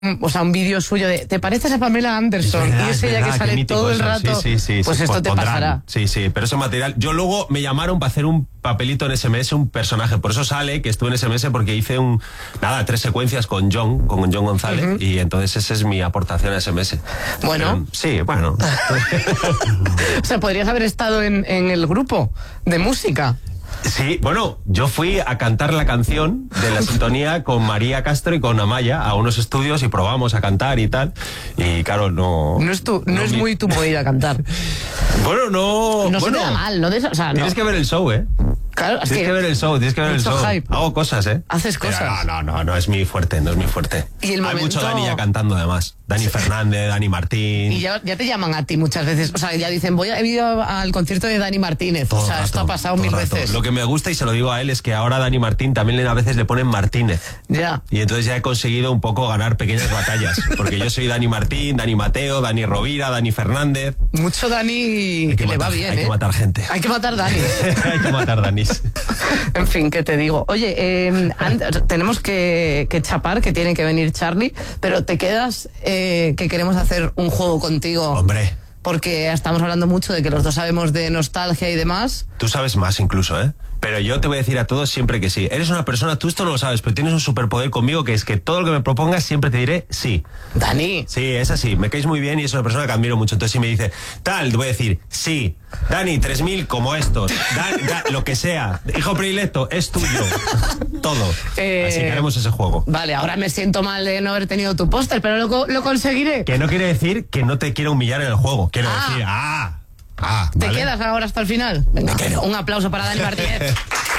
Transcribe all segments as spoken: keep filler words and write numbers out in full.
o sea, un vídeo suyo de ¿te pareces a Pamela Anderson? Verdad, y es ella verdad, que sale todo el eso. rato. Sí, sí, sí, pues sí, esto te pondrán. pasará. Sí, sí, pero eso material. Yo luego me llamaron para hacer un papelito en S M S, un personaje. Por eso sale que estuve en S M S porque hice un nada, tres secuencias con John, con John González, uh-huh. y entonces esa es mi aportación a S M S. Bueno. Pero, sí, bueno. O sea, podrías haber estado en, en el grupo de música. Sí, bueno, yo fui a cantar la canción de la sintonía con María Castro y con Amaya a unos estudios y probamos a cantar y tal. Y claro, no... No es, tu, no no es mi... muy tu movida cantar. Bueno, no... No bueno, se te da mal, no de eso, o sea, tienes no. que ver el show, ¿eh? Claro, tienes que que ver el show, tienes que ver el show. Hype. Hago cosas, ¿eh? Haces cosas. Pero no, no, no, no es mi fuerte, no es mi fuerte. Y el Hay momento... mucho Dani ya cantando además. Dani Fernández, Dani Martín. Y ya, ya te llaman a ti muchas veces. O sea, ya dicen, voy a he ido al concierto de Dani Martínez. Todo o sea, rato, esto ha pasado mil rato. veces. Lo que me gusta, y se lo digo a él, es que ahora a Dani Martín también a veces le ponen Martínez. Ya. Y entonces ya he conseguido un poco ganar pequeñas batallas. Porque yo soy Dani Martín, Dani Mateo, Dani Rovira, Dani Fernández. Mucho Dani que que matar, le va bien, Hay ¿eh? que matar gente. Hay que matar Dani. Hay que matar Danis. En fin, ¿qué te digo? Oye, eh, and, tenemos que, que chapar, que tiene que venir Charlie, pero te quedas eh, que queremos hacer un juego contigo. Hombre. Porque estamos hablando mucho de que los dos sabemos de nostalgia y demás. Tú sabes más incluso, ¿eh? Pero yo te voy a decir a todos siempre que sí. Eres una persona, tú esto no lo sabes, pero tienes un superpoder conmigo, que es que todo lo que me propongas siempre te diré sí. Dani. Sí, es así. Me caes muy bien y es una persona que admiro mucho. Entonces si me dice, tal, te voy a decir sí. Dani, tres mil como estos. Dan, da, lo que sea. Hijo predilecto, es tuyo. Todo. Eh, así que haremos ese juego. Vale, ahora me siento mal de no haber tenido tu póster, pero lo, lo conseguiré. Que no quiere decir que no te quiera humillar en el juego. Quiero ah. decir, ah... Ah, ¿Te ¿vale? quedas ahora hasta el final? Venga, un aplauso para Dani Martínez.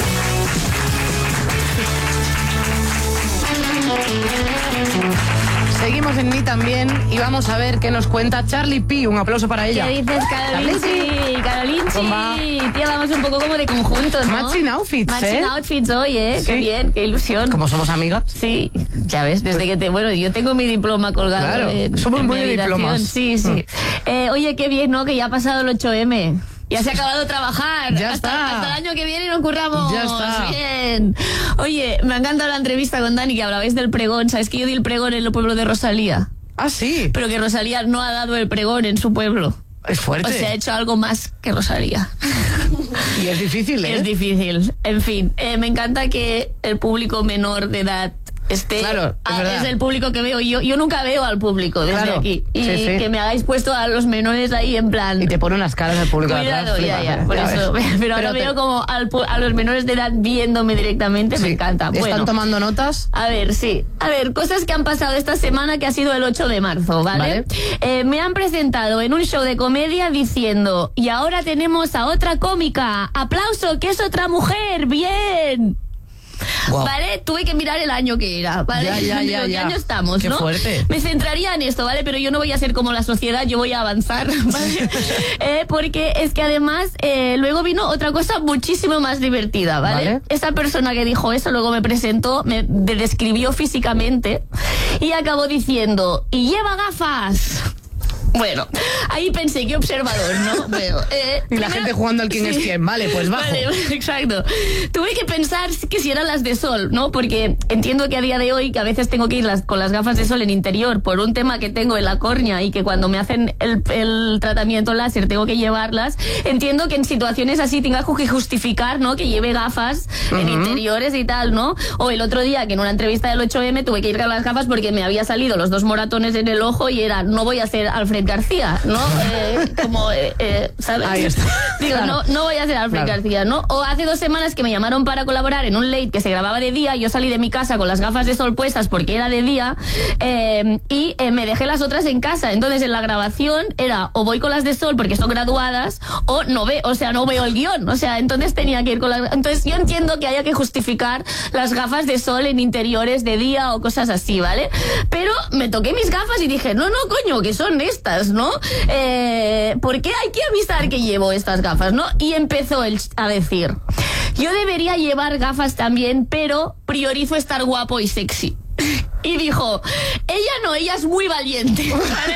Seguimos en Mí También y vamos a ver qué nos cuenta Charlie P. Un aplauso para ella. ¿Qué dices, Carolinchi? Carolinchi. Tía, vamos un poco como de conjuntos, ¿no? Matching outfits, Matching ¿eh? outfits hoy, ¿eh? Sí. Qué bien, qué ilusión. Como somos amigas. Sí, ya ves, desde que te... Bueno, yo tengo mi diploma colgado. Claro, en, somos en muy mi de diplomas. Sí, sí. Mm. Eh, oye, qué bien, ¿no? Que ya ha pasado el ocho eme. Ya se ha acabado de trabajar. Ya hasta, está. Hasta el año que viene nos curramos. Ya está. Bien. Oye, me ha encantado la entrevista con Dani, que hablabais del pregón. ¿Sabes que yo di el pregón en el pueblo de Rosalía? Ah, sí. Pero que Rosalía no ha dado el pregón en su pueblo. Es fuerte. O sea, ha hecho algo más que Rosalía. Y es difícil, ¿eh? Es difícil. En fin, eh, me encanta que el público menor de edad esté... Claro, es, a, es el público que veo. Yo, yo nunca veo al público desde claro. aquí. Y sí, sí. que me hagáis puesto a los menores ahí en plan... Y te pone unas caras al público. Cuidado, atrás, ya, flipas, ya. Por ya eso. ves. Pero, pero ahora te... veo como al, a los menores de edad viéndome directamente. Sí. Me encanta. ¿Están bueno, tomando notas? A ver, sí. A ver, cosas que han pasado esta semana, que ha sido el ocho de marzo, ¿vale? ¿Vale? Eh, me han presentado en un show de comedia diciendo, y ahora tenemos a otra cómica. ¡Aplauso, que es otra mujer! ¡Bien! Wow. Vale, tuve que mirar el año que era, ¿vale? Ya, ya, ya, ¿Qué ya. año estamos, Qué no? fuerte. Me centraría en esto, ¿vale? Pero yo no voy a ser como la sociedad, yo voy a avanzar, ¿vale? eh, porque es que además eh, luego vino otra cosa muchísimo más divertida, ¿vale? ¿vale? Esa persona que dijo eso luego me presentó, me describió físicamente y acabó diciendo, y lleva gafas. Bueno, ahí pensé, qué observador, ¿no? Bueno, eh, y la primero, gente jugando al quién sí. es quién, vale, pues bajo. Vale, exacto. Tuve que pensar que si eran las de sol, ¿no? Porque entiendo que a día de hoy, que a veces tengo que ir las, con las gafas de sol en interior por un tema que tengo en la córnea y que cuando me hacen el, el tratamiento láser tengo que llevarlas, entiendo que en situaciones así tenga que justificar, ¿no? Que lleve gafas uh-huh. en interiores y tal, ¿no? O el otro día que en una entrevista del ocho eme tuve que ir con las gafas porque me había salido los dos moratones en el ojo y era, no voy a ser Alfred García, ¿no? Eh, como, eh, eh, ¿sabes? Ahí está. Digo, claro. no, no voy a ser Alfred claro. García, ¿no? O hace dos semanas que me llamaron para colaborar en un late que se grababa de día, yo salí de mi casa con las gafas de sol puestas porque era de día eh, y eh, me dejé las otras en casa. Entonces en la grabación era o voy con las de sol porque son graduadas o no veo, o sea, no veo el guión. O sea, entonces tenía que ir con las... Entonces yo entiendo que haya que justificar las gafas de sol en interiores de día o cosas así, ¿vale? Pero me toqué mis gafas y dije, no, no, coño, que son estas, ¿no? Eh, ¿Por qué hay que avisar que llevo estas gafas, no? Y empezó él a decir, yo debería llevar gafas también, pero priorizo estar guapo y sexy. y dijo, ella no, ella es muy valiente. ¿Vale?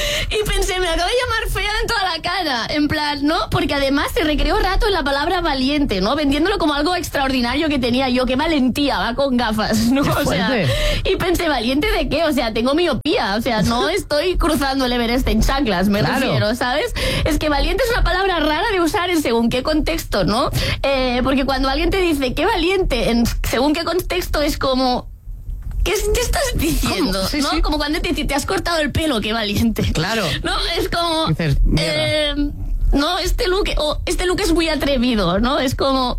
Y pensé, me acaba de llamar fea en toda la cara, en plan, ¿no? Porque además se recreó rato en la palabra valiente, ¿no? Vendiéndolo como algo extraordinario que tenía yo, qué valentía, va con gafas, ¿no? O sea, y pensé, ¿valiente de qué? O sea, tengo miopía, o sea, no estoy cruzando el Everest en chanclas, me claro. refiero, ¿sabes? Es que valiente es una palabra rara de usar en según qué contexto, ¿no? Eh, porque cuando alguien te dice, qué valiente, en según qué contexto es como... ¿Qué, ¿Qué estás diciendo? Sí, ¿no? Sí. Como cuando te, te has cortado el pelo, qué valiente. Claro. No, es como... Dices, eh, no, este look, oh, este look es muy atrevido, ¿no? Es como...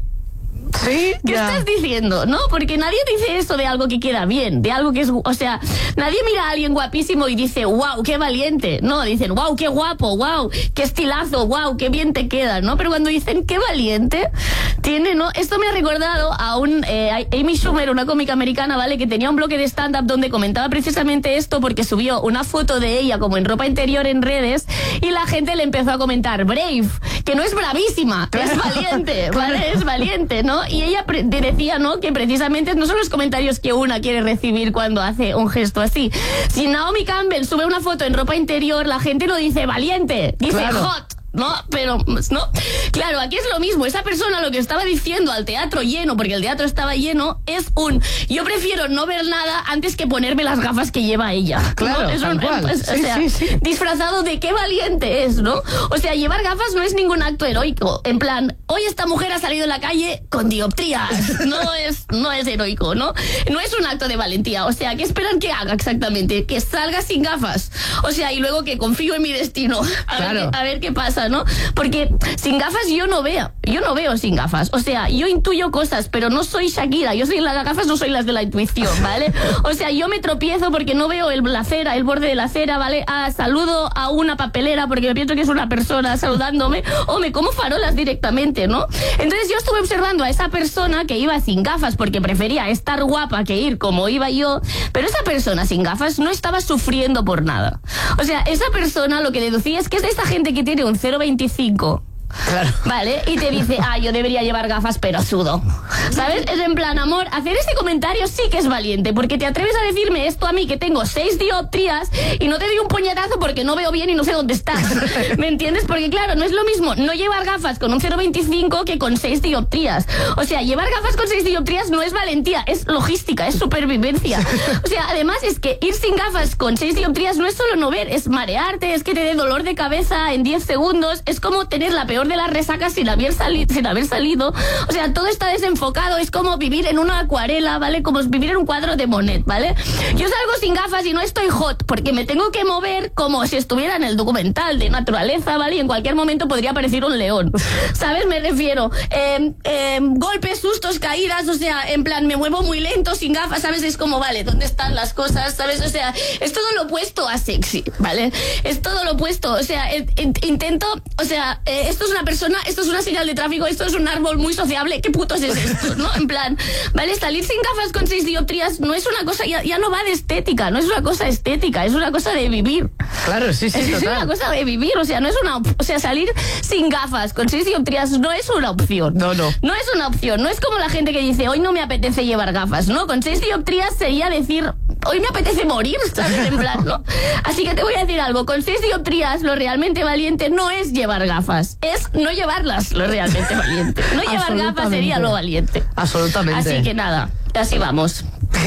Sí, ¿qué ya. estás diciendo? No, porque nadie dice eso de algo que queda bien, de algo que es... O sea, nadie mira a alguien guapísimo y dice, wow, qué valiente. No, dicen, wow, qué guapo, wow, qué estilazo, wow, qué bien te queda, ¿no? Pero cuando dicen, qué valiente, tiene, ¿no? Esto me ha recordado a un... Eh, Amy Schumer, una cómica americana, ¿vale? Que tenía un bloque de stand-up donde comentaba precisamente esto porque subió una foto de ella como en ropa interior en redes y la gente le empezó a comentar, brave, que no es bravísima, claro. es valiente, ¿vale? Claro. Es valiente, ¿no? Y ella pre- decía, ¿no? Que precisamente no son los comentarios que una quiere recibir cuando hace un gesto así. Si Naomi Campbell sube una foto en ropa interior, la gente lo dice valiente, dice claro. hot. No, pero, no. Claro, aquí es lo mismo. Esa persona lo que estaba diciendo al teatro lleno, porque el teatro estaba lleno, es un, yo prefiero no ver nada antes que ponerme las gafas que lleva ella. Claro, ¿no? Es tal un, cual. Es, o sí, sea, sí, sí. disfrazado de qué valiente es, ¿no? O sea, llevar gafas no es ningún acto heroico. En plan, hoy esta mujer ha salido en la calle con dioptrías. No es, no es heroico, ¿no? No es un acto de valentía. O sea, ¿qué esperan que haga exactamente? Que salga sin gafas. O sea, y luego que confío en mi destino. A, claro. ver, qué, a ver qué pasa, ¿no? Porque sin gafas yo no veo, yo no veo sin gafas. O sea, yo intuyo cosas, pero no soy Shakira. Yo soy las gafas, no soy las de la intuición, ¿vale? O sea, yo me tropiezo porque no veo el, la acera, el borde de la acera, ¿vale? Ah, saludo a una papelera porque me pienso que es una persona saludándome, o me como farolas directamente, ¿no? Entonces yo estuve observando a esa persona que iba sin gafas porque prefería estar guapa que ir como iba yo, pero esa persona sin gafas no estaba sufriendo por nada. O sea, esa persona lo que deducía es que es de esta gente que tiene un cero coma veinticinco. Claro. Vale, y te dice, ah, yo debería llevar gafas, pero sudo. ¿Sabes? Es en plan, amor, hacer ese comentario sí que es valiente, porque te atreves a decirme esto a mí, que tengo seis dioptrías, y no te doy un puñetazo porque no veo bien y no sé dónde estás. ¿Me entiendes? Porque claro, no es lo mismo no llevar gafas con un cero coma veinticinco que con seis dioptrías. O sea, llevar gafas con seis dioptrías no es valentía, es logística, es supervivencia. O sea, además es que ir sin gafas con seis dioptrías no es solo no ver, es marearte, es que te dé dolor de cabeza en diez segundos, es como tener la peor de las resacas sin haber, sali- sin haber salido. O sea, todo está desenfocado, es como vivir en una acuarela, ¿vale? Como vivir en un cuadro de Monet, ¿vale? Yo salgo sin gafas y no estoy hot porque me tengo que mover como si estuviera en el documental de naturaleza, ¿vale? Y en cualquier momento podría aparecer un león, ¿sabes? Me refiero, eh, eh, golpes, sustos, caídas, o sea, en plan, me muevo muy lento sin gafas, ¿sabes? Es como, vale, ¿dónde están las cosas? ¿Sabes? O sea, es todo lo opuesto a sexy, ¿vale? Es todo lo opuesto, o sea, eh, eh, intento, o sea, eh, esto es una persona, esto es una señal de tráfico, esto es un árbol muy sociable, ¿qué putos es esto? ¿No? En plan, vale, salir sin gafas con seis dioptrías no es una cosa, ya, ya no va de estética, no es una cosa estética, es una cosa de vivir. Claro, sí, sí, es, total. Es una cosa de vivir, o sea, no es una, o sea, salir sin gafas con seis dioptrías no es una opción. No, no. No es una opción, no es como la gente que dice, hoy no me apetece llevar gafas, ¿no? Con seis dioptrías sería decir, hoy me apetece morir, ¿sabes? En plan, ¿no? Así que te voy a decir algo, con seis dioptrías lo realmente valiente no es llevar gafas, es no llevarlas lo realmente valiente. No llevar gafas sería lo valiente. Absolutamente. Así que nada, así vamos.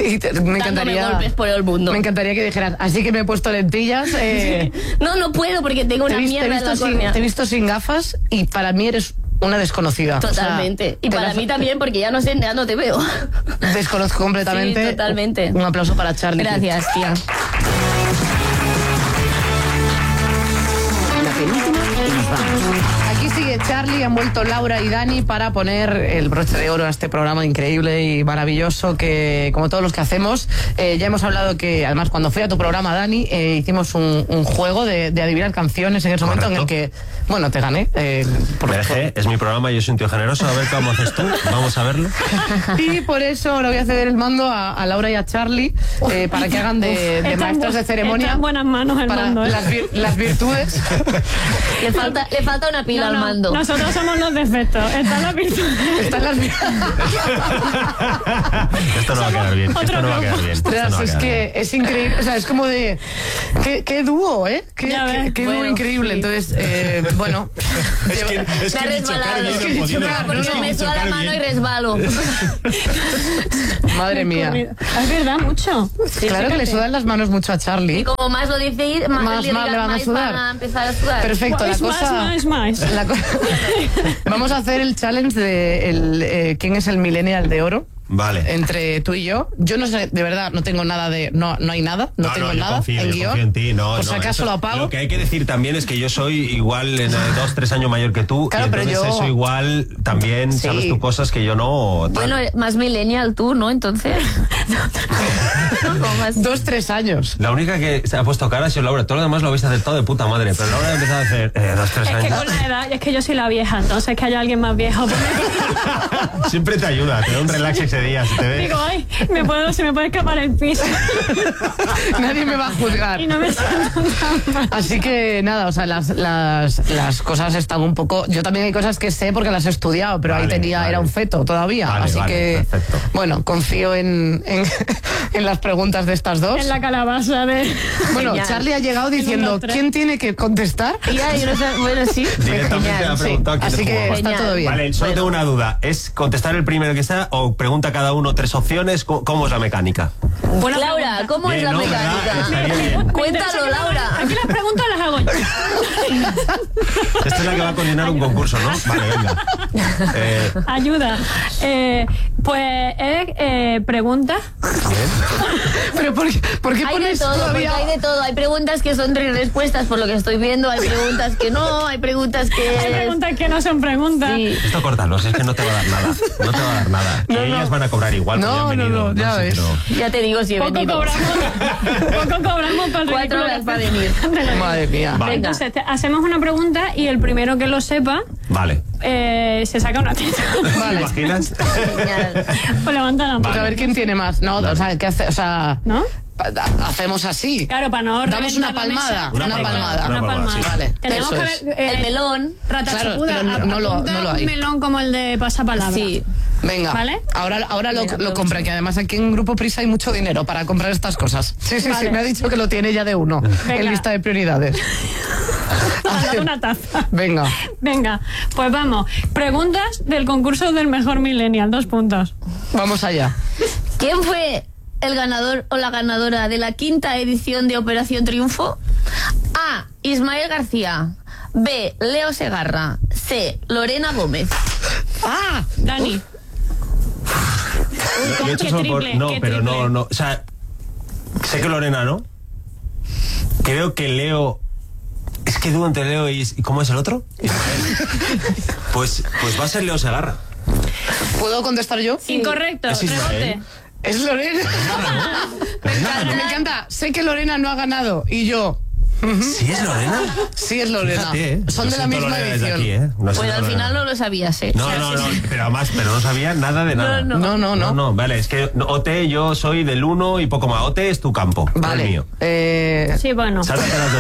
me encantaría golpes por el mundo. Me encantaría que dijeras, así que me he puesto lentillas. Eh, no, no puedo porque tengo una te mierda te en la sin, córnea. Te he visto sin gafas y para mí eres una desconocida. Totalmente. O sea, y para mí también, porque ya no sé, ya no te veo. Desconozco completamente. Sí, totalmente. Un aplauso para Charly. Gracias, tía. La penúltima y nos vamos. Aquí sigue Charly, han vuelto Laura y Dani para poner el broche de oro a este programa increíble y maravilloso que, como todos los que hacemos, eh, ya hemos hablado que, además, cuando fui a tu programa, Dani, eh, hicimos un, un juego de, de adivinar canciones en ese Correcto. momento en el que, bueno, te gané. Eh, por, Me dejé, es mi programa, yo soy un tío generoso, a ver cómo haces tú, vamos a verlo. Y por eso le voy a ceder el mando a, a Laura y a Charly eh, para que hagan de, de maestros de ceremonia. Está en buenas manos el para mando, ¿eh? las, vir, las virtudes. Le falta, le falta una pila no, al no, mando. Nosotros somos los defectos. Están las virtudes. Están las Esto no va a quedar bien. Esto no va a quedar bien. Esto no va a es quedar que bien. es increíble, o sea, es como de qué, qué dúo, ¿eh? Qué, Ya ves. qué, qué Bueno, dúo increíble. sí. Entonces, eh, bueno, Es que, es Me que ha ni chocar resbalado. bien Es que he ni podido. chocar, Porque no, no, me suda la chocar mano y bien. resbalo. madre mía. Es verdad, mucho. Claro que le sudan las manos mucho a Y Charlie. como más lo dice, más, Más- le más le digas van a más sudar. van a empezar a sudar. Perfecto, la Es más, cosa. más, más. la co- Vamos a hacer el challenge de el, eh, quién es el millennial de oro. Vale. Entre tú y yo. Yo no sé, de verdad, no tengo nada de. No, no hay nada, no, tengo yo nada confío, en yo guión. confío en ti, no, Por si no, acaso eso- lo apago. Lo que hay que decir también es que yo soy igual en eh, dos, tres años mayor que tú. Claro, y pero entonces yo- eso igual también Sí. sabes tú cosas que yo no. tal. Bueno, más millennial tú, ¿no? Entonces. Como más- Dos, tres años. La única que se ha puesto cara ha sido Laura. Todo lo demás lo habéis acertado de puta madre. Pero Laura ha empezado a hacer eh, dos, tres Es que años. con la edad, es que yo soy la vieja, entonces que haya alguien más viejo. pues Siempre te ayuda, te da un relax ese día. Se te ve. digo, ay, me puedo, se me puede escapar el piso. Nadie me va a juzgar. Y no me siento tan mal. Así que nada, o sea, las, las, las cosas están un poco. Yo también hay cosas que sé porque las he estudiado, pero ahí Vale, tenía, vale. era un feto todavía. Vale, así vale, que, perfecto. bueno, confío en, en, en las preguntas de estas dos. En la calabaza de... Bueno, Genial. Charlie ha llegado uno, diciendo: dos, tres. ¿quién tiene que contestar? Ya, yo no sé, bueno, sí. Directamente Genial, ha sí. preguntado quién Así es que jugaba. está Genial. todo bien. Vale, solo Bueno. tengo una duda. ¿Es contestar el primero que sea o pregunta cada uno tres opciones? ¿Cómo, cómo es la mecánica? Buena Laura, pregunta. ¿cómo es Bien, la ¿no? ¿Verdad? mecánica? Estaría bien. Me interesa Cuéntalo, que me- Laura. Aquí las preguntas las hago yo. Esta es la que va a coordinar un concurso, ¿no? Vale, venga. Eh, Ayuda. Eh, pues es eh, preguntas. Pero ¿por qué, por qué Hay de pones todo, porque todavía? hay de todo. Hay preguntas que son tres respuestas por lo que estoy viendo, hay preguntas que no, hay preguntas que... Hay preguntas que no son preguntas. Sí. esto córtalo, si es que no te va a dar nada. No te va a dar nada. No, Que no. ellas van a cobrar igual. No, porque han no, venido, no, ya sé, ves. pero- Ya te digo si he Poco venido. cobramos, poco cobramos para el Cuatro ridículo horas que para hacemos. venir. Madre mía. Vale. Entonces, te- hacemos una pregunta y el primero que lo sepa Vale. eh, se saca una teta. ¿Te Vale. imaginas? Genial. Pues levanta la Pues mano. a ver quién tiene más. No, o sea, ¿qué hace? O sea, ¿No? pa- da- hacemos así. Claro, para no Damos reventar una la palmada, mesa. una una palmada, palmada. Una Una palmada, palmada. sí. Vale, Tenemos eso que es. ver, eh, El melón. Rata Claro, chapuda, pero no- no lo- apunta no lo hay. un melón como el de pasapalabra. Sí. Venga, ¿Vale? ahora, ahora lo, Venga, lo pues. compra, que además aquí en Grupo Prisa hay mucho dinero para comprar estas cosas. Sí, sí, Vale. sí, me ha dicho que lo tiene ya de uno Venga. en lista de prioridades. Para dar una taza. Venga, Venga, pues vamos. Preguntas del concurso del mejor millennial. Dos puntos. vamos allá. ¿Quién fue el ganador o la ganadora de la quinta edición de Operación Triunfo? A. Ismael García. B. Leo Segarra. C. Lorena Gómez. ¡Ah! Dani. Yo he hecho Qué solo por- triple, No, qué pero no, triple. no. O sea, sé que Lorena, ¿no? Creo que Leo. Es que dudo entre Leo y. ¿y ¿Cómo es el otro? Ismael. Pues, pues va a ser Leo Segarra. ¿Puedo contestar yo? Incorrecto. Es Ismael. Rebote. Es Lorena. Me encanta, me encanta. Sé que Lorena no ha ganado y yo. ¿Sí es Lorena? Sí, es Lorena. Fíjate, ¿eh? Son Lo de la siento, misma Lorena, desde edición. aquí, ¿eh? Lo siento, Bueno, al Lorena. final no lo sabías, ¿eh? No, no, no, pero además, pero no sabía nada de nada. No, No, no, no. No, no, vale, es que no, O T, yo soy del uno y poco más. O T es tu campo, no el Vale. mío. Eh, Sí, bueno. Sáltate las de O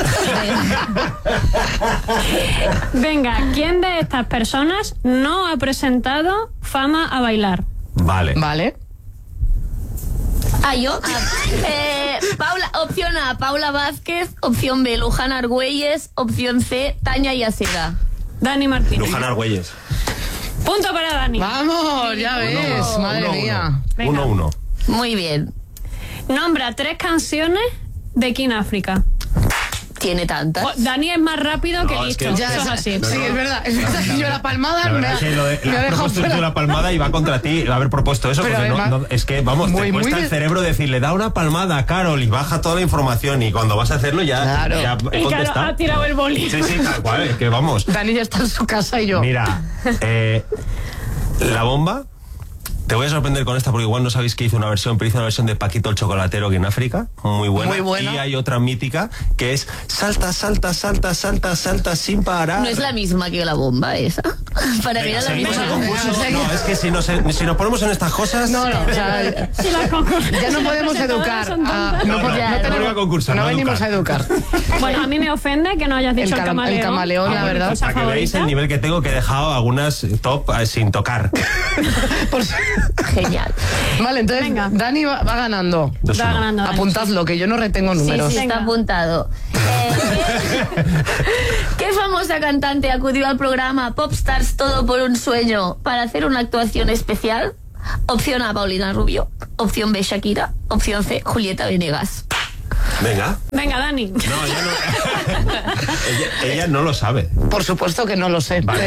T. Venga, ¿quién de estas personas no ha presentado Fama a bailar? Vale. vale. Ah, yo. Ah, eh, Paula, opción A, Paula Vázquez. Opción B, Luján Argüelles. Opción C, Tania Yacera. Dani Martínez. Luján Argüelles. Punto para Dani. Vamos, ya ves. Uno, Madre uno, mía. Venga. Uno, uno. Muy bien. Nombra tres canciones de King África. Tiene tantas. Oh, Dani es más rápido que No, es listo. que- Ya, Eso es ya, así. No, sí, no. es verdad. Es verdad que yo la palmada La me verdad ha, es que lo de, me la ha has dejado propuesto tú fuera. la palmada y va contra ti haber propuesto eso, Pero porque no- además- no, es que, vamos, Muy, te muy cuesta de- el cerebro decirle, da una palmada a Carol y baja toda la información y cuando vas a hacerlo ya, Claro. ya he Y claro, contestado. ha tirado el boli. Sí, sí, tal cual, es que vamos. Dani ya está en su casa y yo. Mira, eh, la bomba, Te voy a sorprender con esta porque igual no sabéis que hizo una versión, pero hizo una versión de Paquito el Chocolatero que en África, muy buena. Muy buena. Y hay otra mítica que es salta, salta, salta, salta, salta sin parar. No es la misma que la bomba esa. Para mí era la misma. No, es que si nos, si nos ponemos en estas cosas... No, no, o sea, Si las concursantes ya no podemos educar. son tontas. a- no, No, no, no no tenemos- vengo a concursar, no no a venimos a educar. Bueno, a mí me ofende que no hayas dicho El el, cam- camaleón. el camaleón, la mi verdad. cosa Para que veáis favorita. el nivel que tengo, que he dejado algunas top eh, sin tocar. Por si- Genial. Vale, entonces Venga. Dani va, va ganando. Dos Va uno. ganando. Dani. Apuntadlo, que yo no retengo Sí, números. sí, está Venga. apuntado. Eh, ¿qué, ¿Qué famosa cantante acudió al programa Popstars Todo por un Sueño para hacer una actuación especial? Opción A, Paulina Rubio. Opción B, Shakira. Opción C, Julieta Venegas. Venga. Venga, Dani. No, ella no. ella, ella no lo sabe. Por supuesto que no lo sé. Vale,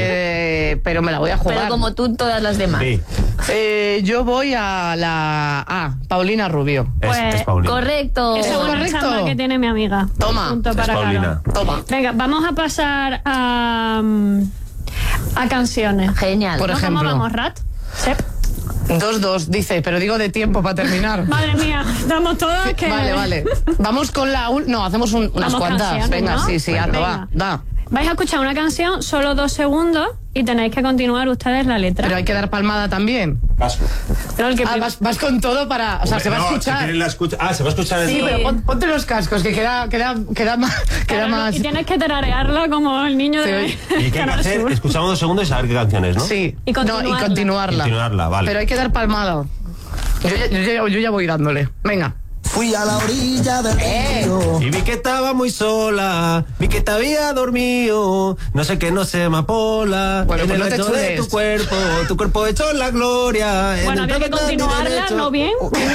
Eh, pero me la voy a jugar. Pero como tú, todas las demás. Sí, Eh, yo voy a la A, Paulina Rubio. es, Pues, es Paulina. Correcto. Esa es una correcto. chamba que tiene mi amiga. Toma. Punto Es para Paulina. Carol. Toma. Venga, vamos a pasar a, mm, a canciones. Genial. Por ¿No? ejemplo. ¿Cómo vamos, Rat? Sí. dos dos, dice, pero digo de tiempo para terminar. Madre mía, damos todas que... Vale, vale. Vamos con la... ul- No, hacemos un- unas Vamos cuantas. canciones, Venga, ¿no? sí, sí, Venga. hazlo, va, va. Vais a escuchar una canción, solo dos segundos, y tenéis que continuar ustedes la letra. Pero hay que dar palmada también. Paso. No, el que Ah, prim- vas, vas con todo para... O sea, se va a No, si escuchar. quieren la escucha- Ah, se va a escuchar en Sí, todo. pero pon- ponte los cascos, que queda, queda, queda más... Queda Claro, más... Y tienes que tararearla como el niño de Sí. ¿Y qué hay que Canal hacer? Sur. Escuchamos dos segundos y saber qué canciones, ¿no? Sí. Y No, y continuarla. continuarla. Continuarla, vale. Pero hay que dar palmada. Yo ya, yo ya- yo ya voy dándole. Venga. Fui a la orilla del río. Y vi que estaba muy sola, vi que te había dormido, no sé qué, no sé, amapola, Bueno, en pues el no te ancho de chules. tu cuerpo, tu cuerpo hecho en la gloria. en Bueno, el había que tapete de mi continuarla, derecho. ¿no bien?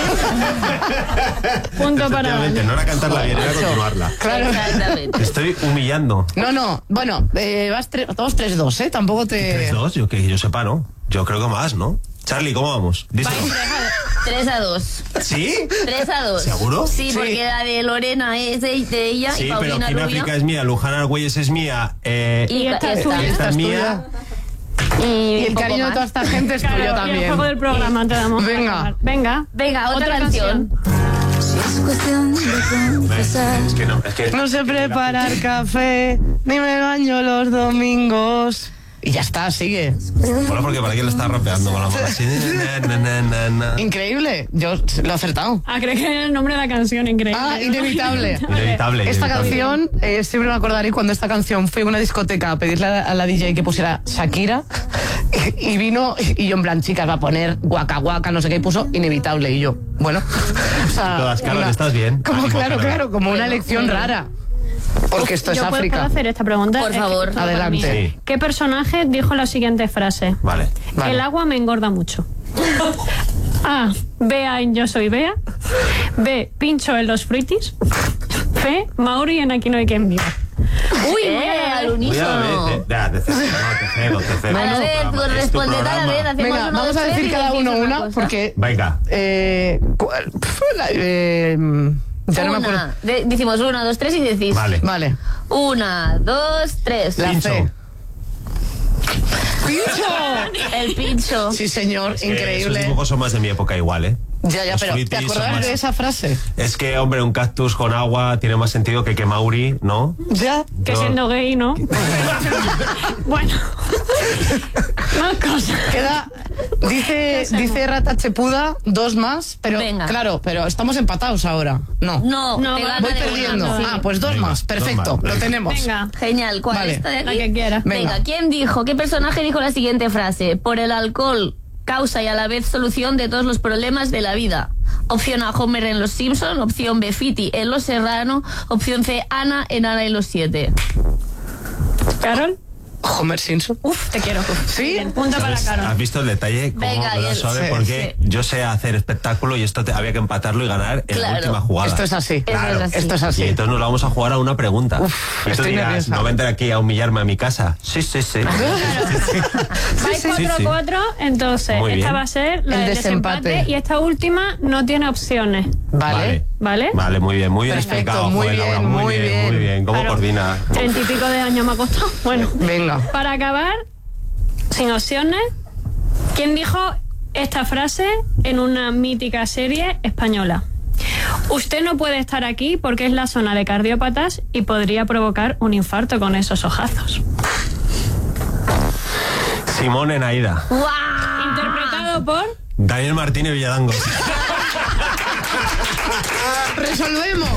Punto para Efectivamente, Dani. no era cantarla bien, era continuarla. Claro. Exactamente. Te estoy humillando. No, no. Bueno, eh, vas tre- todos tres dos, ¿eh? Tampoco te... tres dos, yo que yo sepa, ¿no? Yo creo que más, ¿no? Charlie, ¿cómo vamos? Díselo. tres a dos. ¿Sí? tres a dos. ¿Seguro? Sí, Sí. porque la de Lorena es de, de ella Sí, y pero Paulina Kim Rubio. África es mía, Luján Argüelles es mía, eh, Y, Y esta es esta. tuya. esta Esta es es mía. Y, Y el poco cariño de más. toda esta gente es Claro, tuyo y el también. juego del programa te damos. para Venga. acabar. Venga. Venga, otra, Otra canción. Si es cuestión de confesar. Es que no, es que No sé preparar café, ni me baño los domingos. Y ya está, sigue. Bueno, porque para quién le está rapeando con la mano así. Na, na, na, na. Increíble. Yo lo he acertado. Ah, creo que era el nombre de la canción, increíble. Ah, inevitable. Inevitable. Esta inevitable. canción, eh, siempre me acordaré cuando esta canción fui a una discoteca a pedirle a la, a la D J que pusiera Shakira y, y vino y yo en plan, chicas, va a poner guaca guaca, no sé qué, y puso inevitable y yo, bueno. O sea, Todas, Carol, ¿estás bien? Como, Ánimo, claro, Carol. claro, como una Bueno, elección bueno. rara. Porque esto es Yo puedo, África. puedo hacer esta pregunta. Por Es que favor. todo para Adelante. mí. Sí. ¿Qué personaje dijo la siguiente frase? Vale. Vale. El agua me engorda mucho. A. Bea en Yo Soy Bea. B. Pincho en los fruitis. C. Mauri en Aquí no hay quien viva. Uy, Eh, eh, al Cuidado, unísono. eh, ya, te cedo, no, te cedo, te cedo. A la Es tu vez, programa, tú es tu responded a la programa. vez. Hacemos Venga, uno, vamos dos, a tres decir y cada decís uno una, cosa. porque... Venga. Eh, ¿cuál? Pf, la- eh, ya no me acuerdo. Una. De- decimos una, dos, tres y decís. Vale. Vale. Una, dos, tres. La Pincho. C. ¡Pincho! El pincho. Sí, señor, Eh, esos increíble. dibujos son más de mi época igual, ¿eh? Ya, ya, Los pero ¿te fruitis son acordás más- de esa frase? Es que, hombre, un cactus con agua tiene más sentido que que Mauri, ¿no? Ya. Que Yo- siendo gay, ¿no? Bueno. Más cosas. Queda, dice, dice Rata Chepuda, dos más, pero Venga. claro, pero estamos empatados ahora. No. No, No, te voy gana Voy de perdiendo. una, sí. Ah, pues dos Venga, más. dos Perfecto, más, lo venga. tenemos. Venga. Genial, ¿cuál? Vale. ¿Esta de aquí? La que quiera. Venga. Venga, ¿quién dijo, qué personaje dijo la siguiente frase? Por el alcohol, causa y a la vez solución de todos los problemas de la vida. Opción A, Homer en Los Simpson. Opción B, Fiti en Los Serrano. Opción C, Ana en Ana y los Siete. ¿Carol? Homer Simpson. Uf, te quiero. ¿Sí? Bien, punto para ¿Sabes? Carol. ¿Has visto el detalle? Cómo Venga, me lo y el- sabe, sí, porque yo sé hacer espectáculo y esto te- había que empatarlo y ganar en Claro. la última jugada. Esto es así. Claro. es así. Esto es Y así. entonces nos vamos a jugar a una pregunta. Uf, y tú estoy dirás, nerviosa. ¿no vendré aquí a humillarme a mi casa? Sí, sí, sí. Vais sí, cuatro a sí. cuatro, entonces Muy esta bien. va a ser la El del desempate. desempate y esta última no tiene opciones. Vale. ¿Vale? Vale, muy bien, muy bien Perfecto, explicado. muy joder, Laura, bien, muy muy bien, bien. muy bien. ¿Cómo Claro. coordina? Treinta y pico de años me ha costado. Bueno, Venga. para acabar, sin opciones, ¿quién dijo esta frase en una mítica serie española. Usted no puede estar aquí porque es la zona de cardiópatas y podría provocar un infarto con esos ojazos. Simón en Aida. ¡Guau! Interpretado por... Daniel Martínez Villadango. ¡Resolvemos!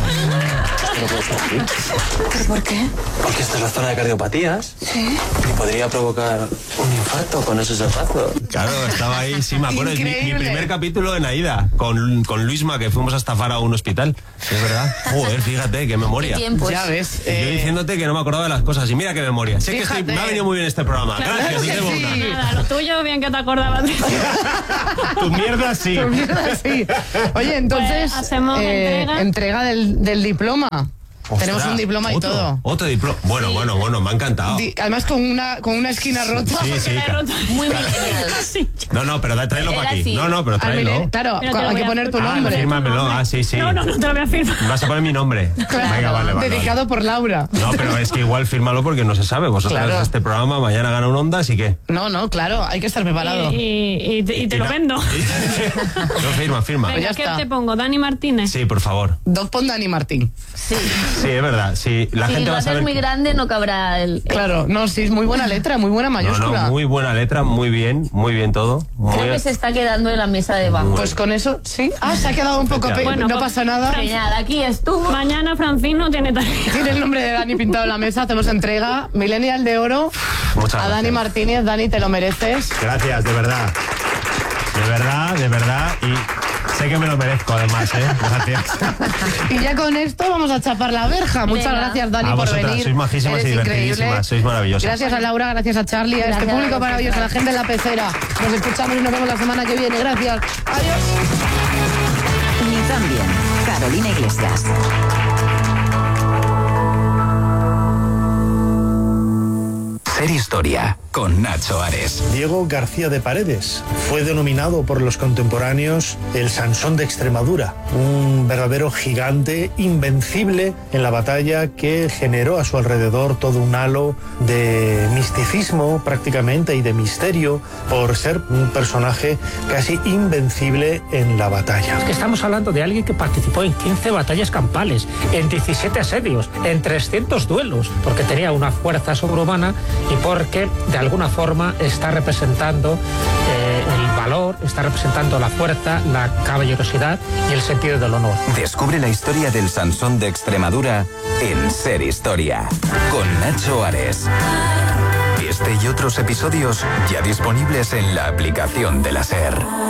¿Pero por qué? Porque esta es la zona de cardiopatías. Sí. Y podría provocar un infarto con esos ojazos. Claro, estaba ahí, sí, me acuerdo. Es mi, mi Increíble. primer capítulo en Aida, con, con Luisma, que fuimos a estafar a un hospital. Es verdad. Joder, fíjate, qué memoria. ¿Qué tiempos? Ya ves. Y yo eh, diciéndote que no me acordaba de las cosas. Y mira qué memoria. Sé que estoy- Fíjate. me ha venido muy bien este programa. Claro Gracias, que Guillermo. sí. Nada, lo tuyo, bien que te acordabas de... Tu mierda sí. mierda, sí. Oye, entonces, Pues hacemos eh, entrega. entrega del, del diploma. Tenemos Ostras, un diploma y otro, todo. Otro diploma. Bueno, bueno, bueno, me ha encantado. Di- Además con una, con una esquina rota. Sí, sí. La he ca- roto. Muy millennial. Sí. No, no, pero da- tráelo Era para aquí. así. No, no, pero Al tráelo. milen- claro, Pero te lo hay voy que a- poner tu Ah, nombre. fírmamelo. Ah, sí, sí. No, no, no te lo voy a firmar. Vas a poner mi nombre. Claro, Venga, vale, vale. dedicado por Laura. No, pero es que igual fírmalo porque no se sabe. Vosotros Claro. este programa mañana gana un Onda, así que. No, no, claro, hay que estar preparado. Y, y- y te, y te Y lo no- vendo. No, firma, firma. Pues ya Venga, ¿qué está. te pongo? Dani Martínez. Sí, por favor. Doc pon Dani Martín. Sí. Sí, es verdad. Sí, la Si gente lo va a haces saber. muy grande, no cabrá el... Claro, no, sí, es muy buena letra, muy buena No, mayúscula. no, muy buena letra, muy bien, muy bien todo. Muy Creo que bien. se está quedando en la mesa de banco. Pues con eso, sí. Ah, se ha quedado un poco pe- Bueno, no pues- pasa nada. Que nada, aquí estuvo. Mañana Francine no tiene tarea. Tiene el nombre de Dani pintado en la mesa, hacemos entrega. Millennial de oro Muchas a Dani gracias. Martínez. Dani, te lo mereces. Gracias, de verdad. De verdad, de verdad. Y sé que me lo merezco, además, ¿eh? Gracias. Y ya con esto vamos a chapar la verja. Muchas Venga. gracias, Dani, A por vosotras, venir. sois majísimas y Eres divertidísimas, increíble. sois maravillosas. Gracias a Laura, gracias a Charlie, a este Gracias, público gracias. maravilloso, a la gente en la pecera. Nos escuchamos y nos vemos la semana que viene. Gracias. Adiós. Ni tan bien. Carolina Iglesias. Ser Historia con Nacho Ares. Diego García de Paredes fue denominado por los contemporáneos el Sansón de Extremadura, un verdadero gigante invencible en la batalla que generó a su alrededor todo un halo de misticismo prácticamente y de misterio por ser un personaje casi invencible en la batalla. Estamos hablando de alguien que participó en quince batallas campales, en diecisiete asedios, en trescientos duelos, porque tenía una fuerza sobrehumana y porque de alguna forma está representando eh, el valor, está representando la fuerza, la caballerosidad y el sentido del honor. Descubre la historia del Sansón de Extremadura en Ser Historia con Nacho Ares. Este y otros episodios ya disponibles en la aplicación de la SER.